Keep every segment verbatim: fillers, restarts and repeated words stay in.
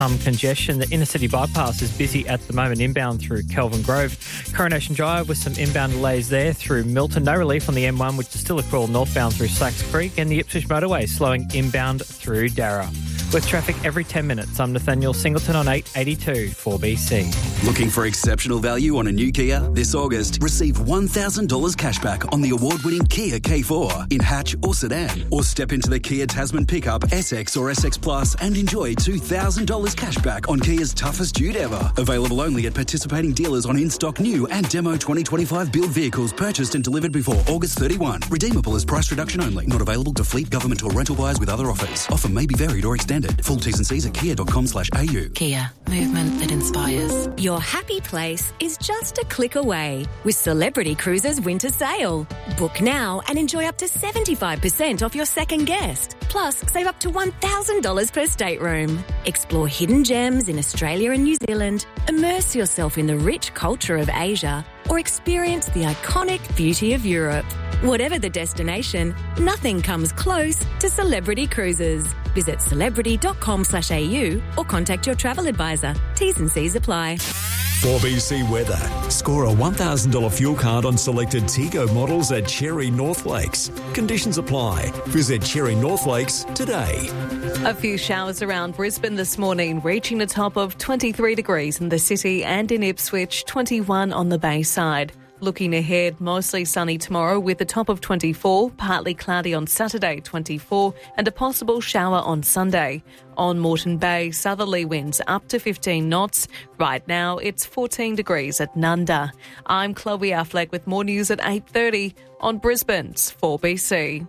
Some congestion. The inner city bypass is busy at the moment inbound through Kelvin Grove. Coronation Drive with some inbound delays there through Milton. No relief on the M one, which is still a crawl northbound through Slacks Creek, and the Ipswich motorway slowing inbound through Darra. With traffic every ten minutes, I'm Nathaniel Singleton on eight eighty-two four B C. Looking for exceptional value on a new Kia? This August, receive one thousand dollars cashback on the award-winning Kia K four in hatch or sedan. Or step into the Kia Tasman pickup, S X or S X Plus and enjoy two thousand dollars cashback on Kia's toughest dude ever. Available only at participating dealers on in-stock new and demo twenty twenty-five build vehicles purchased and delivered before August thirty-first. Redeemable as price reduction only. Not available to fleet, government or rental buyers with other offers. Offer may be varied or extended. Full T's and C's at kia dot com slash a u. Kia. Movement that inspires. Your happy place is just a click away with Celebrity Cruises Winter Sale. Book now and enjoy up to seventy-five percent off your second guest. Plus, save up to one thousand dollars per stateroom. Explore hidden gems in Australia and New Zealand. Immerse yourself in the rich culture of Asia. Or experience the iconic beauty of Europe. Whatever the destination, nothing comes close to Celebrity Cruises. Visit celebrity.com slash au or contact your travel advisor. T's and C's apply. four B C weather. Score a one thousand dollars fuel card on selected Tego models at Cherry North Lakes. Conditions apply. Visit Cherry North Lakes today. A few showers around Brisbane this morning, reaching a top of twenty-three degrees in the city and in Ipswich, twenty-one on the Bayside. Looking ahead, mostly sunny tomorrow with a top of twenty-four, partly cloudy on Saturday, twenty-four, and a possible shower on Sunday. On Moreton Bay, southerly winds up to fifteen knots. Right now, it's fourteen degrees at Nunda. I'm Chloe Affleck with more news at eight thirty on Brisbane's four B C.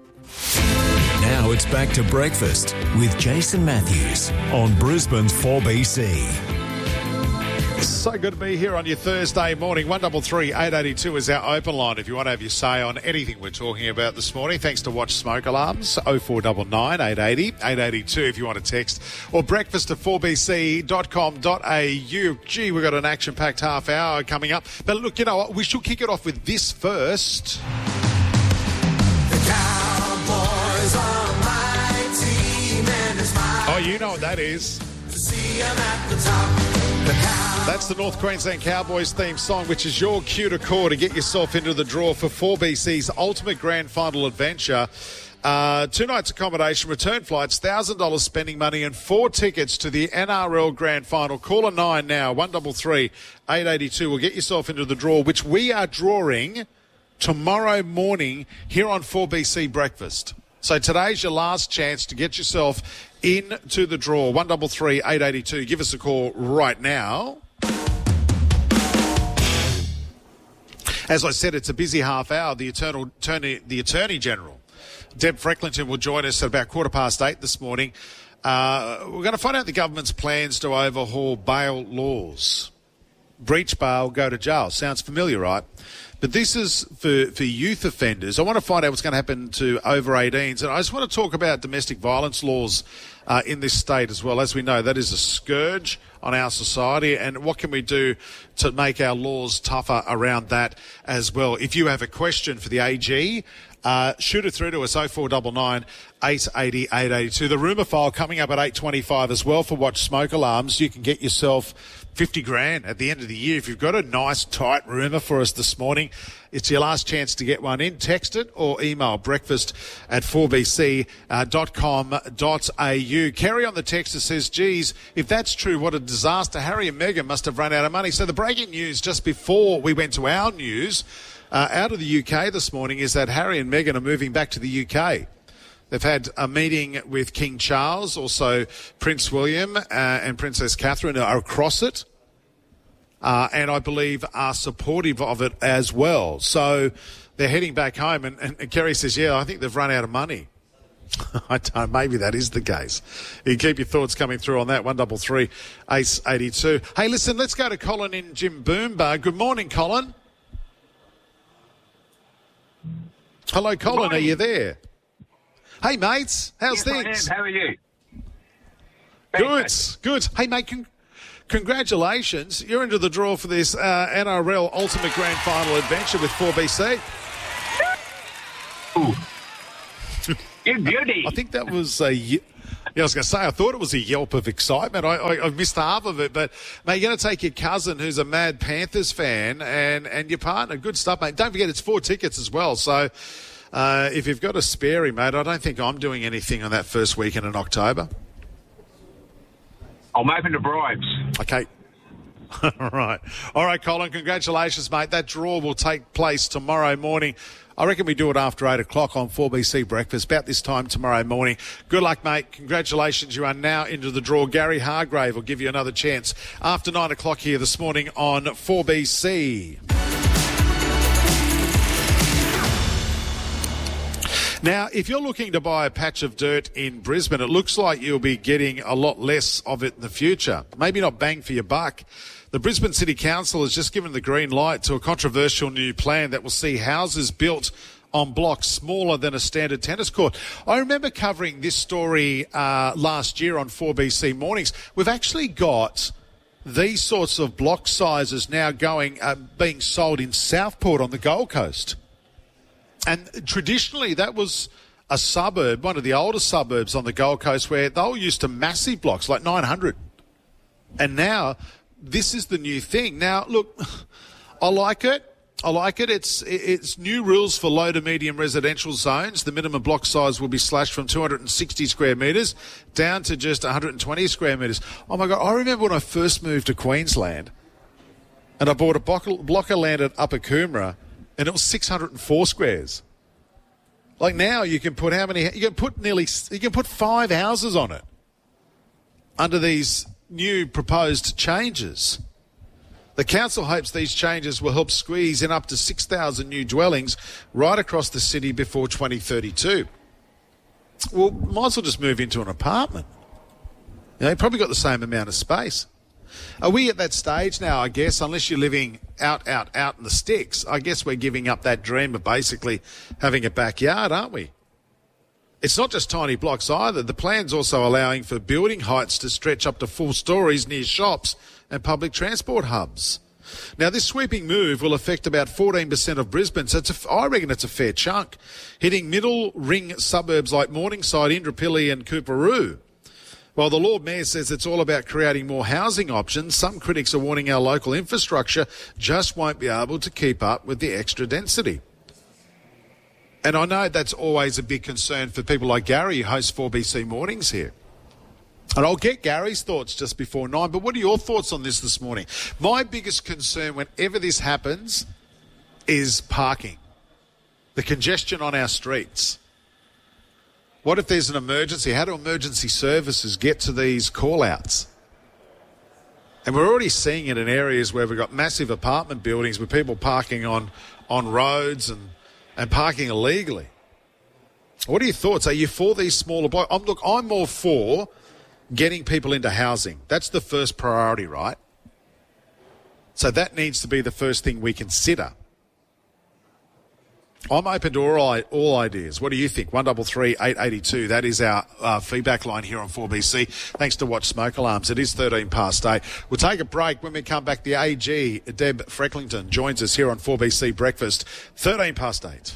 Now it's back to breakfast with Jason Matthews on Brisbane's four B C. So good to be here on your Thursday morning. one three three, eight eight two is our open line if you want to have your say on anything we're talking about this morning. Thanks to Watch Smoke Alarms, oh four nine nine, eight eight zero, eight eight two if you want to text. Or breakfast at four b c dot com dot a u. Gee, we've got an action-packed half hour coming up. But look, you know what? We should kick it off with this first. The Cowboys are my team and it's my Oh, you know what that is. to see them at the top. The Cowboys. That's the North Queensland Cowboys theme song, which is your cue to call to get yourself into the draw for four B C's ultimate grand final adventure. Uh, two nights accommodation, return flights, one thousand dollars spending money and four tickets to the N R L Grand Final. Call a nine now, one three three, eight eight two. Will get yourself into the draw, which we are drawing tomorrow morning here on four B C Breakfast. So today's your last chance to get yourself into the draw. one three three, eight eight two. Give us a call right now. As I said, it's a busy half hour. The eternal attorney, the Attorney General, Deb Frecklington, will join us at about quarter past eight this morning. Uh, we're going to find out the government's plans to overhaul bail laws. Breach bail, go to jail. Sounds familiar, right? But this is for, for youth offenders. I want to find out what's going to happen to over eighteens. And I just want to talk about domestic violence laws uh, in this state as well. As we know, that is a scourge on our society. And what can we do to make our laws tougher around that as well? If you have a question for the A G, uh, shoot it through to us, oh four nine nine, eight eight zero, eight eight two. The rumour file coming up at eight twenty-five as well for Watch Smoke Alarms. You can get yourself fifty grand at the end of the year. If you've got a nice, tight rumour for us this morning, it's your last chance to get one in. Text it or email breakfast at four b c dot com dot a u. Kerry on the text that says, geez, if that's true, what a disaster. Harry and Meghan must have run out of money. So the breaking news just before we went to our news uh, out of the U K this morning is that Harry and Meghan are moving back to the U K. They've had a meeting with King Charles, also Prince William uh, and Princess Catherine are across it. Uh, and I believe are supportive of it as well. So they're heading back home, and, and, and Kerry says, yeah, I think they've run out of money. I don't know, maybe that is the case. You can keep your thoughts coming through on that, one three three, eight eight two. Hey, listen, let's go to Colin in Jimboomba. Good morning, Colin. Hello, Colin, are you there? Hey, mates, how's yes, things? I am. How are you? Good, good. Hey, mate, con- congratulations. You're into the draw for this uh, N R L Ultimate Grand Final adventure with four B C. Ooh. You beauty. I think that was a, Yeah, I was going to say, I thought it was a yelp of excitement. I, I, I missed half of it, but, mate, you're going to take your cousin who's a mad Panthers fan and, and your partner. Good stuff, mate. Don't forget, it's four tickets as well. So uh, if you've got a spare, mate, I don't think I'm doing anything on that first weekend in October. I'm open to bribes. Okay. All right. All right, Colin, congratulations, mate. That draw will take place tomorrow morning. I reckon we do it after eight o'clock on four B C Breakfast, about this time tomorrow morning. Good luck, mate. Congratulations. You are now into the draw. Gary Hargrave will give you another chance after nine o'clock here this morning on four B C. Now, if you're looking to buy a patch of dirt in Brisbane, it looks like you'll be getting a lot less of it in the future. Maybe not bang for your buck. The Brisbane City Council has just given the green light to a controversial new plan that will see houses built on blocks smaller than a standard tennis court. I remember covering this story uh, last year on four B C Mornings. We've actually got these sorts of block sizes now going, uh, being sold in Southport on the Gold Coast. And traditionally, that was a suburb, one of the older suburbs on the Gold Coast, where they were used to massive blocks, like nine hundred. And now, this is the new thing. Now, look, I like it. I like it. It's it's new rules for low to medium residential zones. The minimum block size will be slashed from two hundred sixty square metres down to just one hundred twenty square metres. Oh, my God. I remember when I first moved to Queensland and I bought a block, block of land at Upper Coomera, and it was six hundred four squares. Like now you can put how many? You can put nearly, you can put five houses on it under these new proposed changes. The council hopes these changes will help squeeze in up to six thousand new dwellings right across the city before twenty thirty-two. Well, might as well just move into an apartment. You know, you've probably got the same amount of space. Are we at that stage now, I guess, unless you're living out, out, out in the sticks? I guess we're giving up that dream of basically having a backyard, aren't we? It's not just tiny blocks either. The plan's also allowing for building heights to stretch up to full stories near shops and public transport hubs. Now, this sweeping move will affect about fourteen percent of Brisbane, so it's a, I reckon it's a fair chunk, hitting middle ring suburbs like Morningside, Indooroopilly and Coorparoo. While the Lord Mayor says it's all about creating more housing options, some critics are warning our local infrastructure just won't be able to keep up with the extra density. And I know that's always a big concern for people like Gary, who hosts four B C Mornings here. And I'll get Gary's thoughts just before nine, but what are your thoughts on this this morning? My biggest concern whenever this happens is parking, the congestion on our streets. What if there's an emergency? How do emergency services get to these call-outs? And we're already seeing it in areas where we've got massive apartment buildings with people parking on, on roads and, and parking illegally. What are your thoughts? Are you for these smaller blocks? Um, look, I'm more for getting people into housing. That's the first priority, right? So that needs to be the first thing we consider. I'm open to all, all ideas. What do you think? one three three, eight eight two. That is our uh, feedback line here on four B C. Thanks to Watch Smoke Alarms. It is thirteen past eight. We'll take a break. When we come back, the A G, Deb Frecklington, joins us here on four B C Breakfast. thirteen past eight.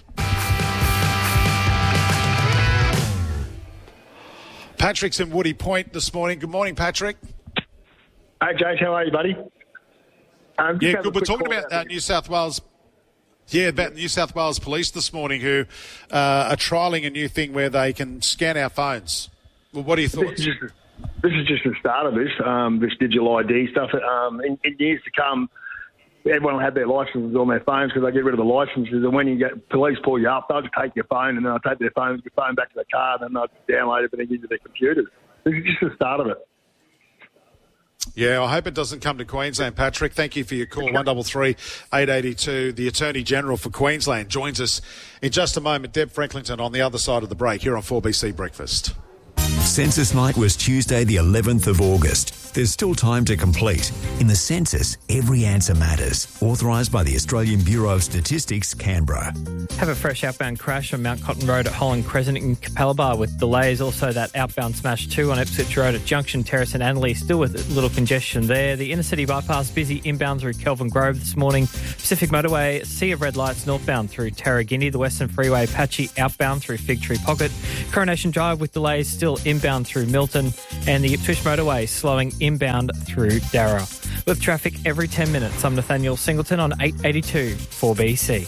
Patrick's in Woody Point this morning. Good morning, Patrick. Hey, Jake. How are you, buddy? Um, yeah, good. We're talking about uh, New South Wales... Yeah, about New South Wales Police this morning who uh, are trialling a new thing where they can scan our phones. Well, what are your thoughts? This is just, this is just the start of this, um, this digital I D stuff. Um, in, in years to come, everyone will have their licenses on their phones because they get rid of the licenses. And when you get police pull you up, they'll just take your phone and then they'll take their phone, your phone back to the car and then they'll just download everything into their computers. This is just the start of it. Yeah, I hope it doesn't come to Queensland, Patrick. Thank you for your call. one three three, eight eight two. The Attorney General for Queensland joins us in just a moment. Deb Frecklington on the other side of the break here on four B C Breakfast. Census night was Tuesday the eleventh of August. There's still time to complete. In the census, every answer matters. Authorised by the Australian Bureau of Statistics, Canberra. Have a fresh outbound crash on Mount Cotton Road at Holland Crescent in Capalaba with delays. Also that outbound smash too on Ipswich Road at Junction Terrace and Annerley, still with a little congestion there. The inner city bypass busy inbound through Kelvin Grove this morning. Pacific Motorway, sea of red lights northbound through Tarragini. The Western Freeway patchy outbound through Fig Tree Pocket. Coronation Drive with delays still inbound inbound through Milton, and the Ipswich motorway slowing inbound through Darra. With traffic every ten minutes, I'm Nathaniel Singleton on eight eighty-two four B C.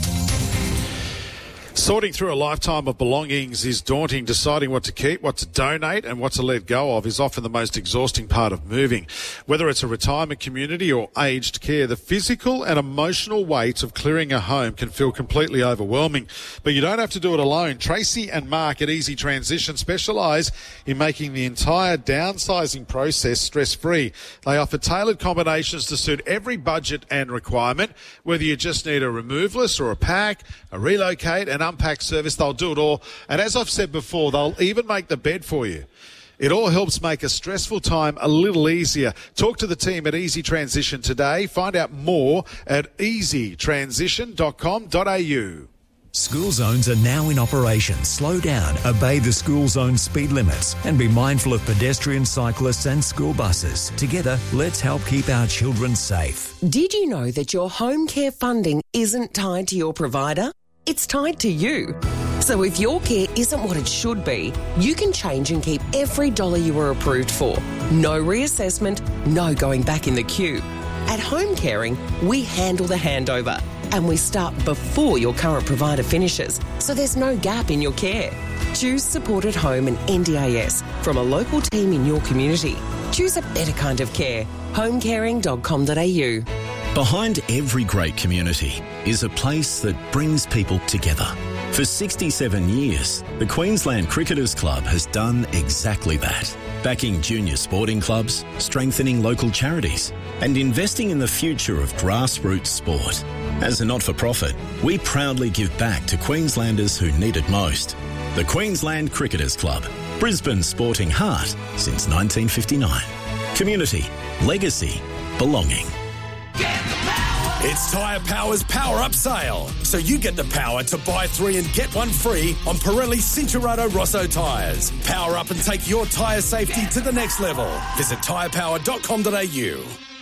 Sorting through a lifetime of belongings is daunting. Deciding what to keep, what to donate and what to let go of is often the most exhausting part of moving. Whether it's a retirement community or aged care, the physical and emotional weight of clearing a home can feel completely overwhelming. But you don't have to do it alone. Tracy and Mark at Easy Transition specialise in making the entire downsizing process stress-free. They offer tailored combinations to suit every budget and requirement. Whether you just need a removalist or a pack, a relocate, an unpack service, they'll do it all. And as I've said before, they'll even make the bed for you. It all helps make a stressful time a little easier. Talk to the team at Easy Transition today. Find out more at easy transition dot com dot a u. School zones are now in operation. Slow down, obey the school zone speed limits, and be mindful of pedestrians, cyclists and school buses. Together, let's help keep our children safe. Did you know that your home care funding isn't tied to your provider? It's tied to you. So if your care isn't what it should be, you can change and keep every dollar you were approved for. No reassessment, no going back in the queue. At Home Caring, we handle the handover and we start before your current provider finishes, so there's no gap in your care. Choose Support at Home and N D I S from a local team in your community. Choose a better kind of care. home caring dot com dot a u. Behind every great community is a place that brings people together. For sixty-seven years, the Queensland Cricketers Club has done exactly that, backing junior sporting clubs, strengthening local charities, and investing in the future of grassroots sport. As a not-for-profit, we proudly give back to Queenslanders who need it most. The Queensland Cricketers Club, Brisbane's sporting heart since nineteen fifty-nine. Community, legacy, belonging. It's Tyre Power's Power Up Sale. So you get the power to buy three and get one free on Pirelli Cincherato Rosso tyres. Power up and take your tyre safety to the next level. Visit tyre power dot com dot a u.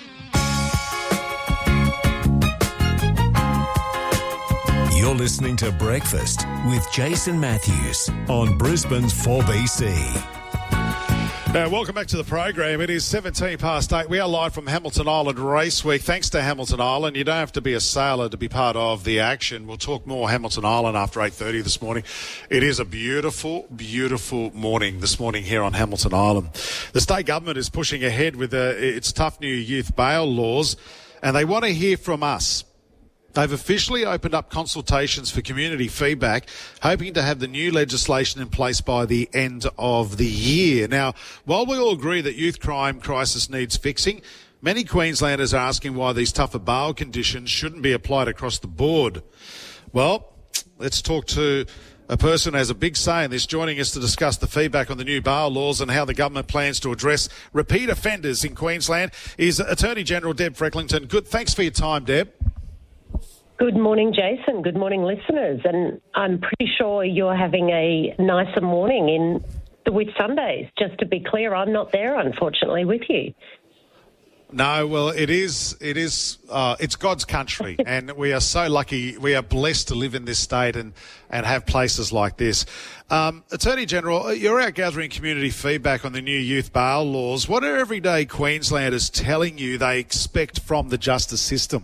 You're listening to Breakfast with Jason Matthews on Brisbane's four B C. Uh, welcome back to the program. It is seventeen past eight. We are live from Hamilton Island Race Week. Thanks to Hamilton Island. You don't have to be a sailor to be part of the action. We'll talk more Hamilton Island after eight thirty this morning. It is a beautiful, beautiful morning this morning here on Hamilton Island. The state government is pushing ahead with uh, its tough new youth bail laws, and they want to hear from us. They've officially opened up consultations for community feedback, hoping to have the new legislation in place by the end of the year. Now, while we all agree that youth crime crisis needs fixing, many Queenslanders are asking why these tougher bail conditions shouldn't be applied across the board. Well, let's talk to a person who has a big say in this. Joining us to discuss the feedback on the new bail laws and how the government plans to address repeat offenders in Queensland is Attorney General Deb Frecklington. Good. Thanks for your time, Deb. Good morning, Jason. Good morning, listeners. And I'm pretty sure you're having a nicer morning in the Whitsundays. Just to be clear, I'm not there, unfortunately, with you. No, well, it is, it is, uh, it's God's country, and we are so lucky, we are blessed to live in this state and, and have places like this. Um, Attorney General, you're out gathering community feedback on the new youth bail laws. What are everyday Queenslanders telling you they expect from the justice system?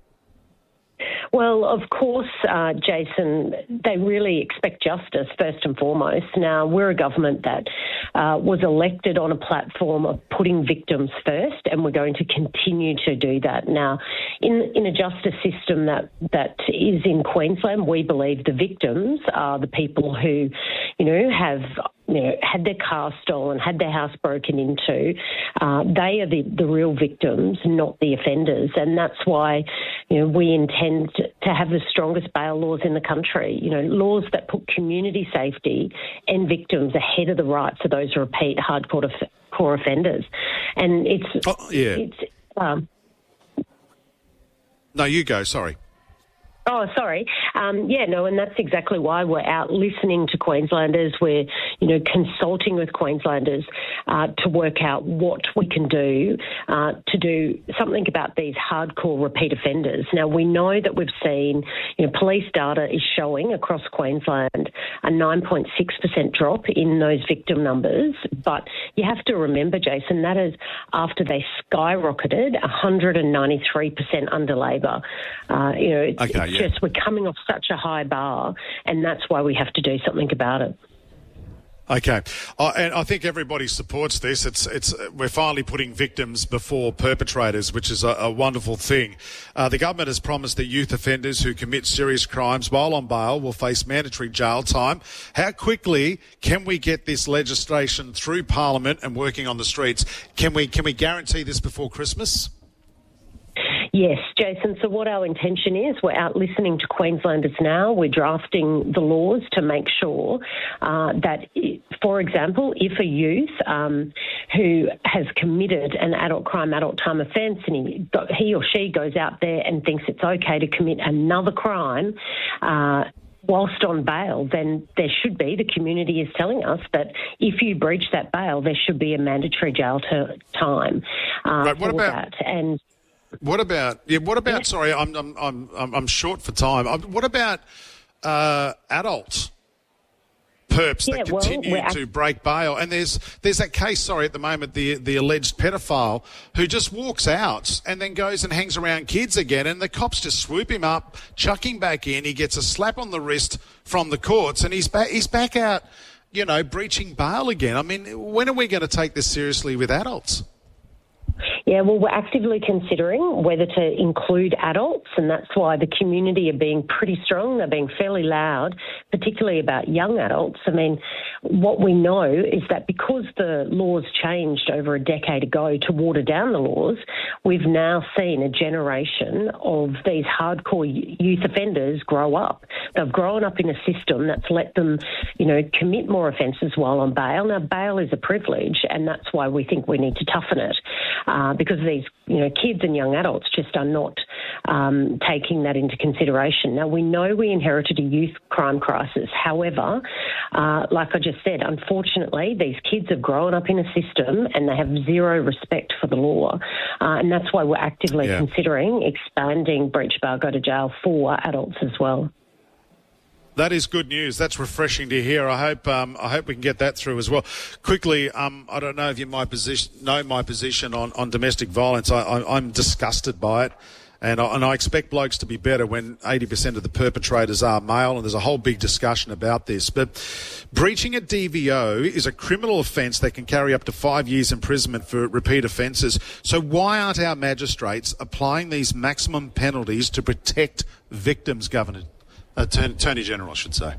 Well, of course, uh, Jason, they really expect justice first and foremost. Now, we're a government that uh, was elected on a platform of putting victims first, and we're going to continue to do that. Now, in in a justice system that, that is in Queensland, we believe the victims are the people who, you know, have you know, had their car stolen, had their house broken into. Uh, they are the, the real victims, not the offenders. And that's why, you know, we intend to, to have the strongest bail laws in the country, you know, laws that put community safety and victims ahead of the rights of those repeat hardcore off- core offenders. And it's... Oh, yeah. It's, um, no, you go, sorry. Oh, sorry. Um, yeah, no, and that's exactly why we're out listening to Queenslanders. We're, you know, consulting with Queenslanders uh, to work out what we can do uh, to do something about these hardcore repeat offenders. Now, we know that we've seen, you know, police data is showing across Queensland a nine point six percent drop in those victim numbers, but you have to remember, Jason, that is after they skyrocketed one hundred ninety-three percent under Labor. Uh, you know, it's, okay, it's yeah. just we're coming off such a high bar, and that's why we have to do something about it. Okay, uh, and I think everybody supports this. It's it's we're finally putting victims before perpetrators, which is a, a wonderful thing. Uh, the government has promised that youth offenders who commit serious crimes while on bail will face mandatory jail time. How quickly can we get this legislation through Parliament and working on the streets? Can we can we guarantee this before Christmas? Yes, Jason. So what our intention is, we're out listening to Queenslanders now. We're drafting the laws to make sure uh, that, for example, if a youth um, who has committed an adult crime, adult time offence, and he, he or she goes out there and thinks it's okay to commit another crime, uh, whilst on bail, then there should be, the community is telling us that if you breach that bail, there should be a mandatory jail to, time uh, right, what for about- that. And What about, yeah, what about, sorry, I'm, I'm, I'm, I'm short for time. Um, What about uh, adult perps Yeah, that well, continue we're act- to break bail? And there's there's that case, sorry, at the moment, the the alleged pedophile who just walks out and then goes and hangs around kids again, and the cops just swoop him up, chuck him back in, he gets a slap on the wrist from the courts, and he's back, he's back out, you know, breaching bail again. I mean, when are we going to take this seriously with adults? Yeah, well, we're actively considering whether to include adults, and that's why the community are being pretty strong. They're being fairly loud, particularly about young adults. I mean, what we know is that because the laws changed over a decade ago to water down the laws, we've now seen a generation of these hardcore youth offenders grow up. They've grown up in a system that's let them, you know, commit more offences while on bail. Now, bail is a privilege, and that's why we think we need to toughen it. Uh, because these, you know, kids and young adults just are not um, taking that into consideration. Now, we know we inherited a youth crime crisis. However, uh, like I just said, unfortunately, these kids have grown up in a system and they have zero respect for the law. Uh, and that's why we're actively Yeah. considering expanding breach bail, go to jail for adults as well. That is good news. That's refreshing to hear. I hope um, I hope we can get that through as well. Quickly, um, I don't know if you my position, know my position on, on domestic violence. I, I, I'm disgusted by it, and I, and I expect blokes to be better when eighty percent of the perpetrators are male, and there's a whole big discussion about this. But breaching a D V O is a criminal offence that can carry up to five years imprisonment for repeat offences. So why aren't our magistrates applying these maximum penalties to protect victims, Governor? Attorney, Attorney General, I should say.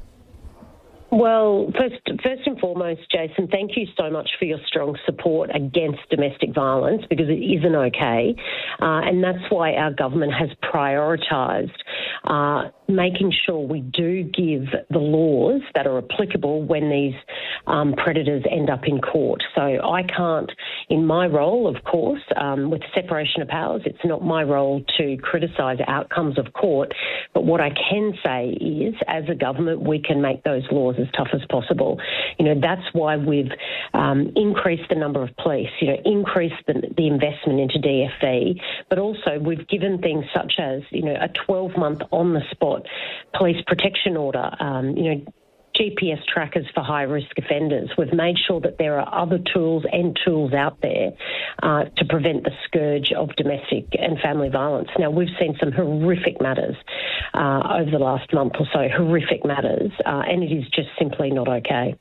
Well, first, first and foremost, Jason, thank you so much for your strong support against domestic violence, because it isn't okay. Uh, and that's why our government has prioritised uh, making sure we do give the laws that are applicable when these um, predators end up in court. So I can't, in my role, of course, um, with separation of powers, it's not my role to criticise outcomes of court. But what I can say is, as a government, we can make those laws as tough as possible. You know, that's why we've um, increased the number of police, you know, increased the, the investment into D F E, but also we've given things such as, you know, a twelve-month on-the-spot police protection order, um, you know, G P S trackers for high-risk offenders. We've made sure that there are other tools and tools out there uh, to prevent the scourge of domestic and family violence. Now, we've seen some horrific matters uh, over the last month or so, horrific matters, uh, and it is just simply not okay.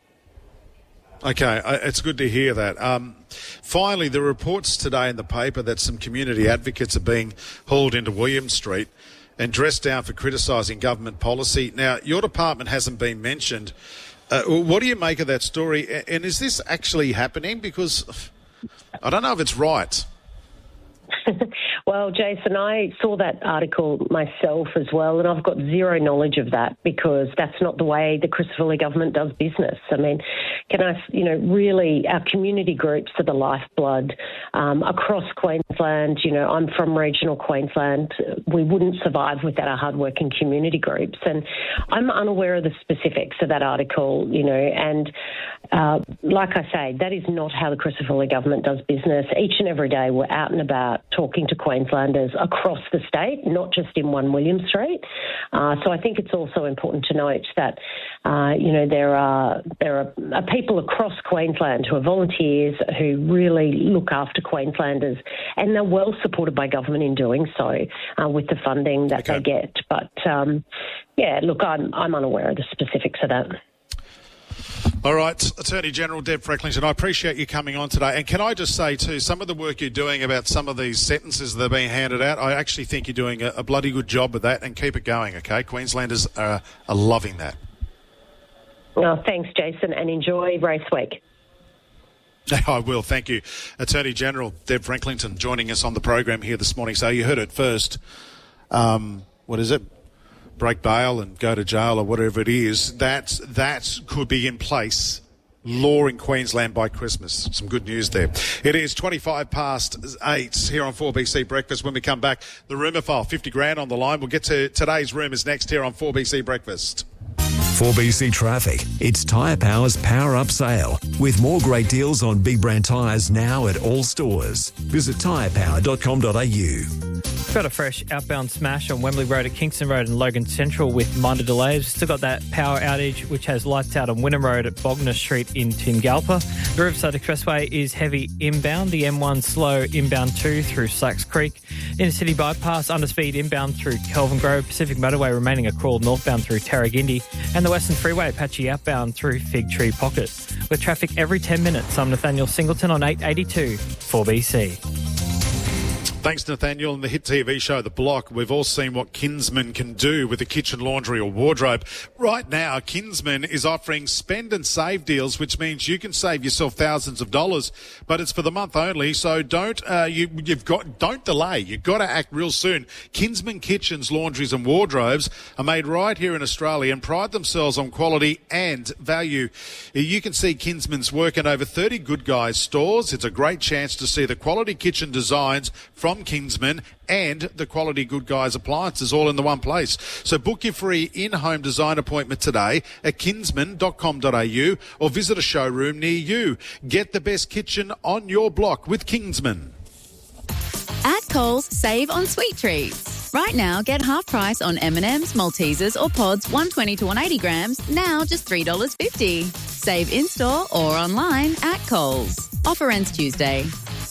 Okay, it's good to hear that. Um, finally, the reports today in the paper that some community advocates are being hauled into William Street and dressed down for criticising government policy. Now, your department hasn't been mentioned. Uh, what do you make of that story? And is this actually happening? Because I don't know if it's right. Well, Jason, I saw that article myself as well, and I've got zero knowledge of that because that's not the way the Christopher Lee government does business. I mean, can I, you know, really our community groups are the lifeblood um, across Queensland. You know, I'm from regional Queensland. We wouldn't survive without our hardworking community groups. And I'm unaware of the specifics of that article, you know, and uh, like I say, that is not how the Crisafulli government does business. Each and every day we're out and about talking to Queenslanders across the state, not just in One William Street. Uh, so I think it's also important to note that, uh, you know, there are there are, are people across Queensland who are volunteers who really look after Queenslanders, and they're well supported by government in doing so uh, with the funding that okay. they get. But, um, yeah, look, I'm, I'm unaware of the specifics of that. All right, Attorney General Deb Frecklington, I appreciate you coming on today. And can I just say, too, some of the work you're doing about some of these sentences that are being handed out, I actually think you're doing a, a bloody good job with that, and keep it going, OK? Queenslanders are, are loving that. Well, thanks, Jason, and enjoy race week. I will, thank you. Attorney General Deb Frecklington joining us on the program here this morning. So you heard it first. Um, what is it? Break bail and go to jail or whatever it is. That, that could be in place, law in Queensland by Christmas. Some good news there. It is twenty-five past eight here on four B C Breakfast. When we come back, the rumour file, fifty grand on the line. We'll get to today's rumours next here on four B C Breakfast. four B C Traffic. It's Tyre Power's Power Up Sale, with more great deals on big brand tyres now at all stores. Visit tyre power dot com dot a u. Got a fresh outbound smash on Wembley Road at Kingston Road and Logan Central with minor delays. Still got that power outage which has lights out on Wynnum Road at Bognor Street in Tingalpa. The Riverside Expressway is heavy inbound. The M one slow inbound two through Slacks Creek. Inner City Bypass underspeed inbound through Kelvin Grove. Pacific Motorway remaining a crawl northbound through Tarragindi. And the Western Freeway patchy outbound through Fig Tree Pocket. With traffic every ten minutes, I'm Nathaniel Singleton on eight eighty-two four B C. Thanks, Nathaniel. And the hit T V show The Block, we've all seen what Kinsman can do with a kitchen, laundry or wardrobe. Right now, Kinsman is offering spend and save deals, which means you can save yourself thousands of dollars, but it's for the month only. So don't uh, you, you've got don't delay. You've got to act real soon. Kinsman kitchens, laundries and wardrobes are made right here in Australia and pride themselves on quality and value. You can see Kinsman's work in over thirty Good Guys stores. It's a great chance to see the quality kitchen designs from From Kinsman and the quality Good Guys appliances all in the one place. So book your free in-home design appointment today at kinsman dot com dot a u or visit a showroom near you. Get the best kitchen on your block with Kinsman. At Coles, save on sweet treats. Right now, get half price on M and M's, Maltesers or pods one twenty to one eighty grams, now just three dollars fifty. Save in-store or online at Coles. Offer ends Tuesday.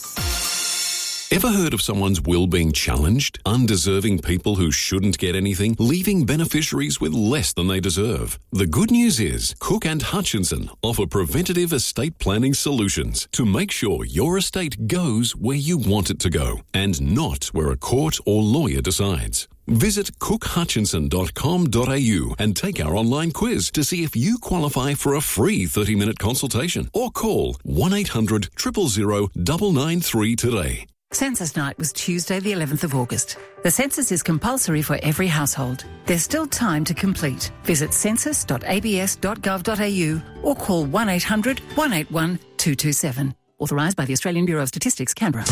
Ever heard of someone's will being challenged? Undeserving people who shouldn't get anything, leaving beneficiaries with less than they deserve. The good news is Cook and Hutchinson offer preventative estate planning solutions to make sure your estate goes where you want it to go and not where a court or lawyer decides. Visit cook hutchinson dot com dot a u and take our online quiz to see if you qualify for a free thirty minute consultation or call one eight hundred, zero zero zero, nine nine three today. Census night was Tuesday the eleventh of August. The census is compulsory for every household. There's still time to complete. Visit census dot a b s dot gov dot a u or call one eight hundred, one eight one, two two seven. Authorised by the Australian Bureau of Statistics, Canberra.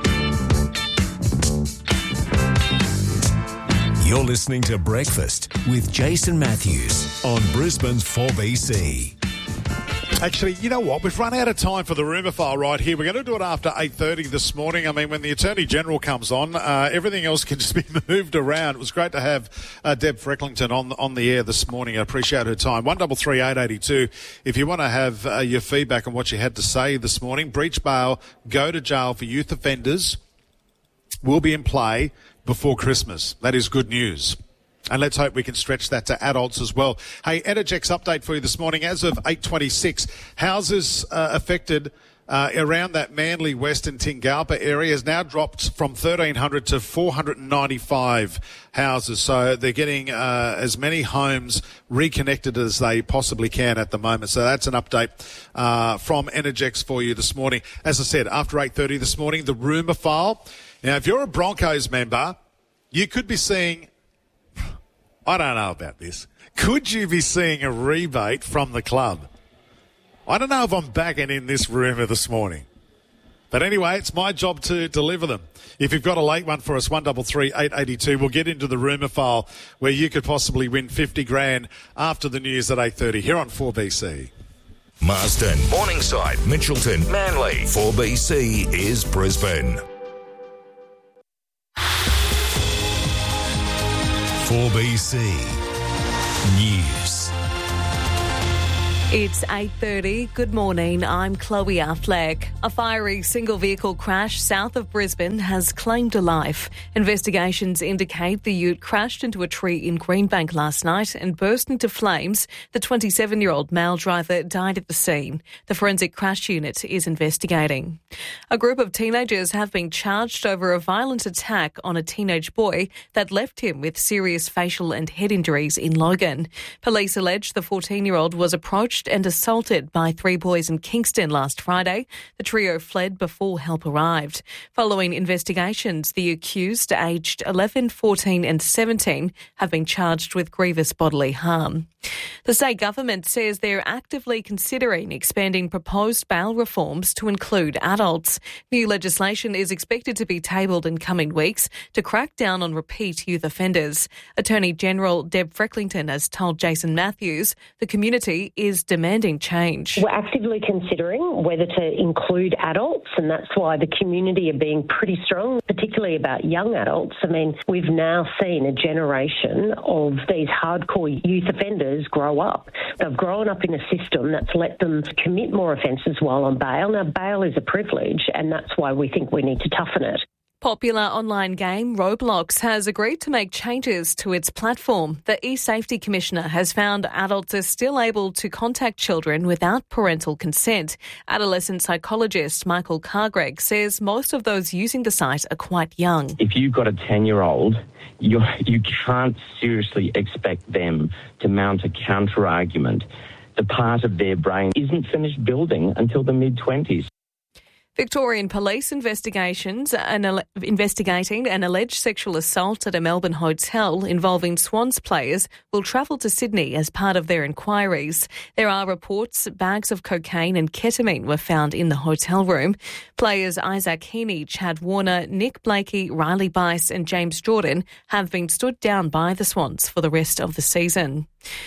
You're listening to Breakfast with Jason Matthews on Brisbane's four B C. Actually, you know what? We've run out of time for the rumour file right here. We're going to do it after eight thirty this morning. I mean, when the Attorney General comes on, uh, everything else can just be moved around. It was great to have uh, Deb Frecklington on on the air this morning. I appreciate her time. one three three, eight eight two. If you want to have uh, your feedback on what you had to say this morning, breach bail, go to jail for youth offenders will be in play before Christmas. That is good news. And let's hope we can stretch that to adults as well. Hey, Energex update for you this morning. As of eight twenty-six, houses uh, affected uh, around that Manly West and Tingalpa area has now dropped from thirteen hundred to four hundred ninety-five houses. So they're getting uh, as many homes reconnected as they possibly can at the moment. So that's an update uh, from Energex for you this morning. As I said, after eight thirty this morning, the rumour file. Now, if you're a Broncos member, you could be seeing... I don't know about this. Could you be seeing a rebate from the club? I don't know if I'm backing in this rumour this morning. But anyway, it's my job to deliver them. If you've got a late one for us, one double three eight eighty two, we'll get into the rumour file where you could possibly win fifty grand after the news at eight thirty here on four B C. Marsden, Morningside, Mitchelton, Manly. four B C is Brisbane. four B C News. It's eight thirty. Good morning. I'm Chloe Affleck. A fiery single-vehicle crash south of Brisbane has claimed a life. Investigations indicate the ute crashed into a tree in Greenbank last night and burst into flames. The twenty-seven-year-old male driver died at the scene. The forensic crash unit is investigating. A group of teenagers have been charged over a violent attack on a teenage boy that left him with serious facial and head injuries in Logan. Police allege the fourteen-year-old was approached and assaulted by three boys in Kingston last Friday. The trio fled before help arrived. Following investigations, the accused, aged eleven, fourteen and seventeen, have been charged with grievous bodily harm. The state government says they're actively considering expanding proposed bail reforms to include adults. New legislation is expected to be tabled in coming weeks to crack down on repeat youth offenders. Attorney General Deb Frecklington has told Jason Matthews the community is demanding change. We're actively considering whether to include adults, and that's why the community are being pretty strong, particularly about young adults. I mean, we've now seen a generation of these hardcore youth offenders grow up. They've grown up in a system that's let them commit more offences while on bail. Now, bail is a privilege, and that's why we think we need to toughen it. Popular online game Roblox has agreed to make changes to its platform. The e-Safety Commissioner has found adults are still able to contact children without parental consent. Adolescent psychologist Michael Cargreg says most of those using the site are quite young. If you've got a ten-year-old, you you can't seriously expect them to mount a counter-argument. The part of their brain isn't finished building until the mid-twenties. Victorian Police investigations an ele- investigating an alleged sexual assault at a Melbourne hotel involving Swans players will travel to Sydney as part of their inquiries. There are reports bags of cocaine and ketamine were found in the hotel room. Players Isaac Heaney, Chad Warner, Nick Blakey, Riley Bice and James Jordan have been stood down by the Swans for the rest of the season.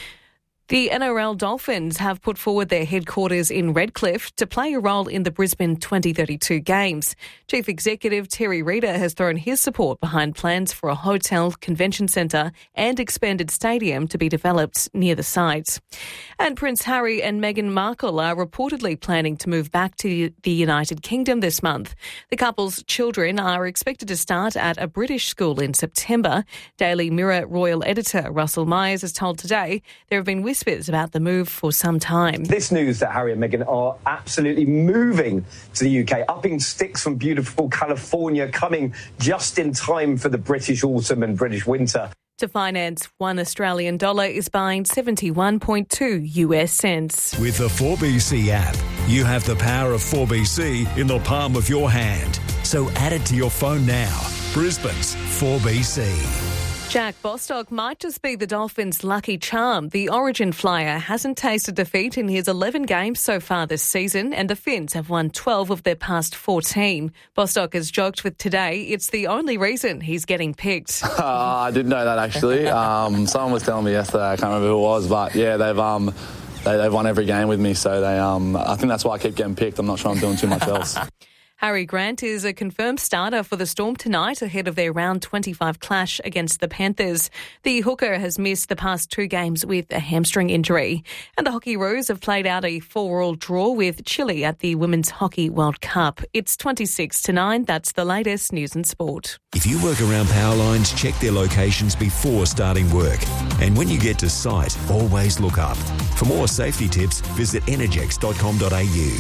The N R L Dolphins have put forward their headquarters in Redcliffe to play a role in the Brisbane twenty thirty-two Games. Chief Executive Terry Reeder has thrown his support behind plans for a hotel, convention centre and expanded stadium to be developed near the site. And Prince Harry and Meghan Markle are reportedly planning to move back to the United Kingdom this month. The couple's children are expected to start at a British school in September. Daily Mirror royal editor Russell Myers has told Today there have been whispers about the move for some time. This news that Harry and Meghan are absolutely moving to the U K, upping sticks from beautiful California, coming just in time for the British autumn and British winter. To finance one Australian dollar is buying seventy-one point two U S cents. With the four B C app, you have the power of four B C in the palm of your hand. So add it to your phone now. Brisbane's four B C. Jack Bostock might just be the Dolphins' lucky charm. The Origin flyer hasn't tasted defeat in his eleven games so far this season, and the Finns have won twelve of their past fourteen. Bostock has joked with Today it's the only reason he's getting picked. Uh, I didn't know that, actually. Um, someone was telling me yesterday, I can't remember who it was, but yeah, they've um, they, they've won every game with me, so they um, I think that's why I keep getting picked. I'm not sure I'm doing too much else. Harry Grant is a confirmed starter for the Storm tonight ahead of their round twenty-five clash against the Panthers. The hooker has missed the past two games with a hamstring injury. And the Hockey Roos have played out a four-all draw with Chile at the Women's Hockey World Cup. It's twenty-six to nine. That's the latest news and sport. If you work around power lines, check their locations before starting work. And when you get to site, always look up. For more safety tips, visit energex dot com dot a u.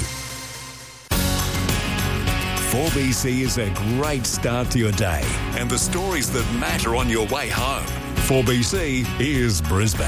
four B C is a great start to your day and the stories that matter on your way home. four B C is Brisbane.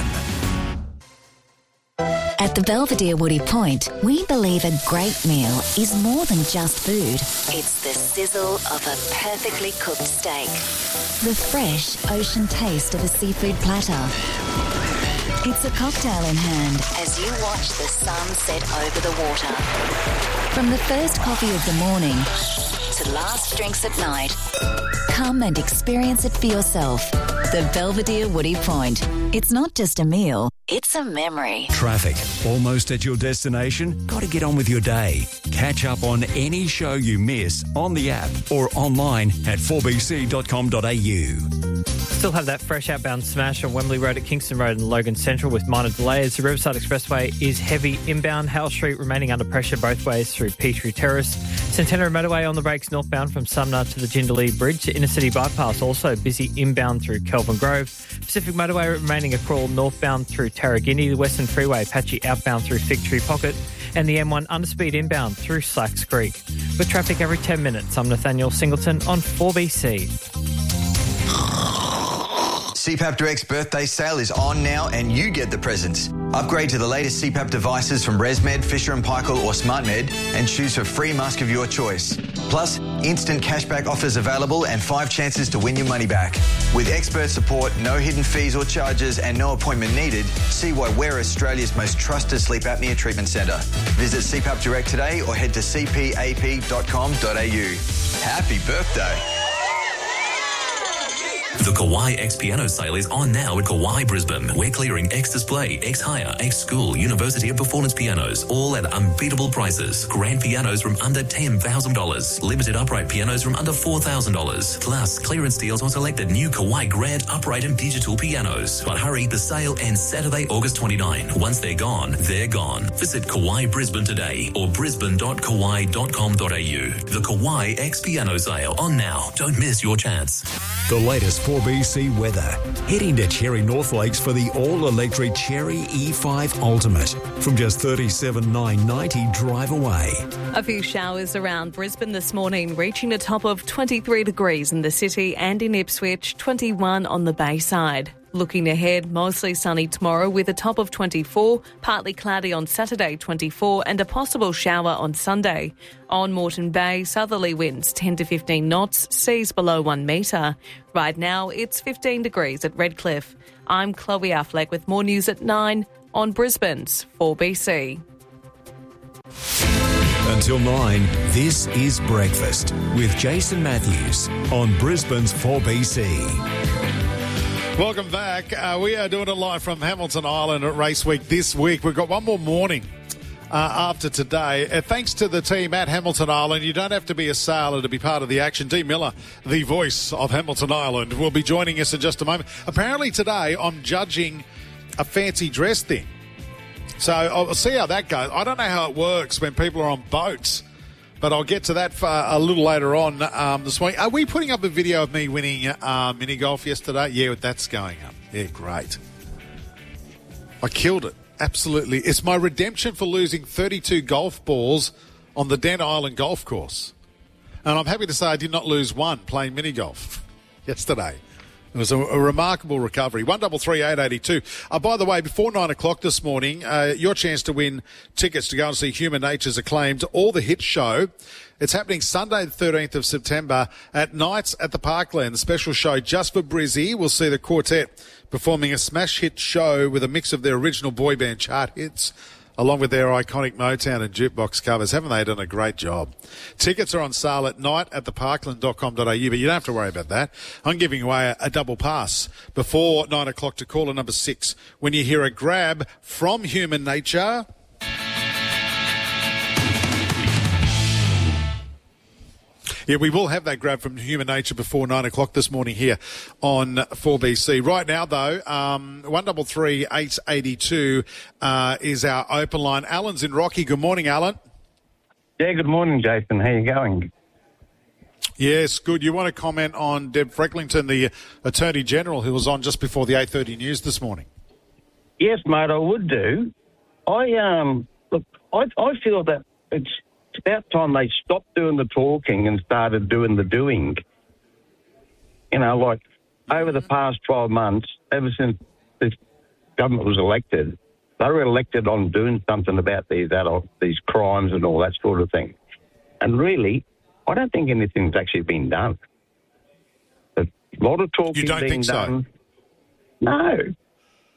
At the Belvedere Woody Point, we believe a great meal is more than just food. It's the sizzle of a perfectly cooked steak, the fresh ocean taste of a seafood platter, It's a cocktail in hand as you watch the sun set over the water. From the first coffee of the morning to last drinks at night, come and experience it for yourself. The Belvedere Woody Point. It's not just a meal, it's a memory. Traffic. Almost at your destination? Got to get on with your day. Catch up on any show you miss on the app or online at four b c dot com dot a u. Still have that fresh outbound smash on Wembley Road at Kingston Road and Logan Central with minor delays. The Riverside Expressway is heavy inbound. Howell Street remaining under pressure both ways through Peachtree Terrace. Centenary Motorway on the brakes northbound from Sumner to the Jindalee Bridge. The Inner City Bypass also busy inbound through Kelvin Grove. Pacific Motorway remaining a crawl northbound through Tarragini. The Western Freeway patchy outbound through Fig Tree Pocket. And the M one underspeed inbound through Slacks Creek. With traffic every ten minutes, I'm Nathaniel Singleton on four B C. C PAP Direct's birthday sale is on now and you get the presents. Upgrade to the latest C PAP devices from ResMed, Fisher and Paykel or SmartMed and choose for free mask of your choice. Plus, instant cashback offers available and five chances to win your money back. With expert support, no hidden fees or charges and no appointment needed, see why we're Australia's most trusted sleep apnea treatment centre. Visit C PAP Direct today or head to c p a p dot com dot a u. Happy birthday. The Kauai X Piano Sale is on now at Kauai Brisbane. We're clearing X Display, X Hire, X School, University of Performance pianos, all at unbeatable prices. Grand pianos from under ten thousand dollars. Limited upright pianos from under four thousand dollars. Plus, clearance deals on selected new Kauai Grand upright and digital pianos. But hurry, the sale ends Saturday, August twenty-ninth. Once they're gone, they're gone. Visit Kauai Brisbane today or brisbane dot kauai dot com dot a u. The Kauai X Piano Sale on now. Don't miss your chance. The latest four B C weather. Heading to Cherry North Lakes for the all-electric Cherry E five Ultimate from just thirty-seven thousand nine hundred ninety dollars drive away. A few showers around Brisbane this morning, reaching a top of twenty-three degrees in the city and in Ipswich, twenty-one on the Bayside. Looking ahead, mostly sunny tomorrow with a top of twenty-four, partly cloudy on Saturday, twenty-four, and a possible shower on Sunday. On Moreton Bay, southerly winds ten to fifteen knots, seas below one metre. Right now, it's fifteen degrees at Redcliffe. I'm Chloe Affleck with more news at nine on Brisbane's four B C. Until nine, this is Breakfast with Jason Matthews on Brisbane's four B C. Welcome back. Uh, we are doing it live from Hamilton Island at Race Week this week. We've got one more morning uh, after today. Uh, thanks to the team at Hamilton Island. You don't have to be a sailor to be part of the action. Dee Miller, the voice of Hamilton Island, will be joining us in just a moment. Apparently today I'm judging a fancy dress thing. So I'll see how that goes. I don't know how it works when people are on boats, but I'll get to that for a little later on um, this morning. Are we putting up a video of me winning uh, mini golf yesterday? Yeah, that's going up. Yeah, great. I killed it. Absolutely. It's my redemption for losing thirty-two golf balls on the Den Island golf course. And I'm happy to say I did not lose one playing mini golf yesterday. It was a, a remarkable recovery. one double three eight eighty two. Uh, by the way, before nine o'clock this morning, uh, your chance to win tickets to go and see Human Nature's acclaimed All the Hits show. It's happening Sunday the thirteenth of September at Nights at the Parkland. The special show just for Brizzy. We'll see the quartet performing a smash hit show with a mix of their original boy band chart hits along with their iconic Motown and jukebox covers. Haven't they done a great job? Tickets are on sale at night at the parkland dot com dot a u, but you don't have to worry about that. I'm giving away a, a double pass before nine o'clock to caller number six when you hear a grab from Human Nature. Yeah, we will have that grab from Human Nature before nine o'clock this morning here on four B C. Right now, though, um, one double three eight eighty two uh, is our open line. Alan's in Rocky. Good morning, Alan. Yeah, good morning, Jason. How are you going? Yes, good. You want to comment on Deb Frecklington, the Attorney General, who was on just before the eight thirty news this morning? Yes, mate, I would do. I um look, I I feel that it's. It's about time they stopped doing the talking and started doing the doing. You know, like over the past twelve months, ever since this government was elected, they were elected on doing something about these adult, these crimes and all that sort of thing. And really, I don't think anything's actually been done. A lot of talking you don't being think so? done. No.